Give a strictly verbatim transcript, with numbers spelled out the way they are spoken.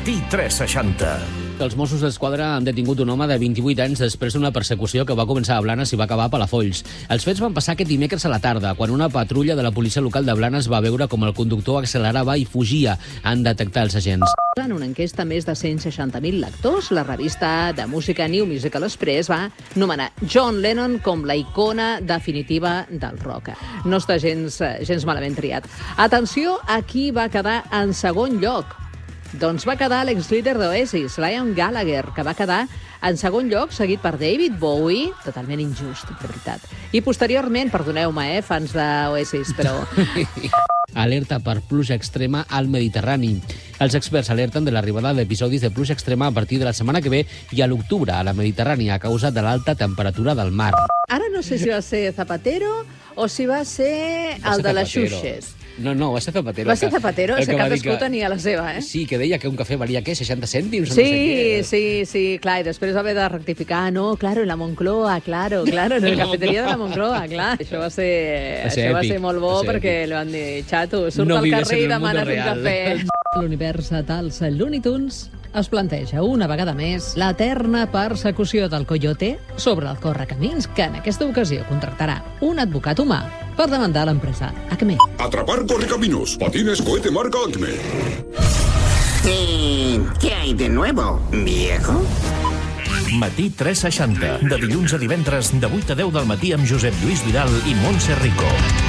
Matí tres seixanta. Els Mossos d'Esquadra han detingut un home de vint-i-vuit anys després d'una persecució que va començar a Blanes i va acabar a Palafolls. Els fets van passar aquest dimecres a la tarda, quan una patrulla de la policia local de Blanes va veure com el conductor accelerava i fugia. Han detectat els agents. En una enquesta més de cent seixanta mil lectors, la revista de música New Musical Express va nomenar John Lennon com la icona definitiva del rock. No està gens, gens malament triat. Atenció a qui va quedar en segon lloc. Doncs va quedar l'ex-líder d'Oasis, Liam Gallagher, que va quedar en segon lloc, seguit per David Bowie, totalment injust, de veritat. I posteriorment, perdoneu-me, eh, fans d'Oasis, però... Alerta per pluja extrema al Mediterrani. Els experts alerten de l'arribada d'episodis de pluja extrema a partir de la setmana que ve i a l'octubre a la Mediterrània a causa de l'alta temperatura del mar. Ara no sé si va ser Zapatero o si va ser el de les Xuxes. No, no, va ser Zapatero. Va ser Zapatero, que, que cadascú que... tenia la seva, eh? Sí, que deia que un cafè valia, què, seixanta cèntims? Sí, no sé què. sí, sí, clar, i després va haver de rectificar, no, claro, en la Moncloa, claro, claro, en la cafeteria de la Moncloa, clar. Això va ser, va ser, això va èpic, ser molt bo va ser perquè èpic. li van dir, xato, surt No al vives carrer en i el demanes mundo un real. cafè. L'univers dels Looney Tunes es planteja una vegada més l'eterna persecució del Coyote sobre el correcamins, que en aquesta ocasió contractarà un advocat humà per demandar l'empresa Acme. Atrapar correcaminos. Patines cohete marca Acme. ¿Y qué hay de nuevo, viejo? Matí tres seixanta. De dilluns a divendres, de vuit a deu del matí amb Josep Lluís Vidal i Montse Rico.